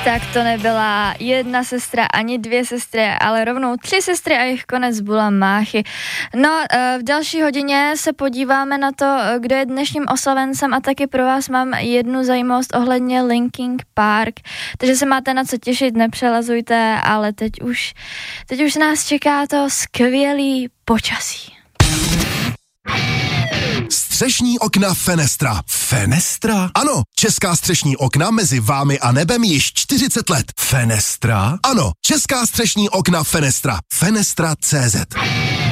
Tak to nebyla jedna sestra ani dvě sestry, ale rovnou 3 sestry a jejich konec Bula Máchy. No, v další hodině se podíváme na to, kdo je dnešním oslavencem a taky pro vás mám jednu zajímavost ohledně Linkin Park. Takže se máte na co těšit, nepřelazujte, ale teď už nás čeká to skvělý počasí. Střešní okna Fenestra. Fenestra? Ano, česká střešní okna mezi vámi a nebem již 40 let. Fenestra? Ano, česká střešní okna Fenestra. Fenestra.cz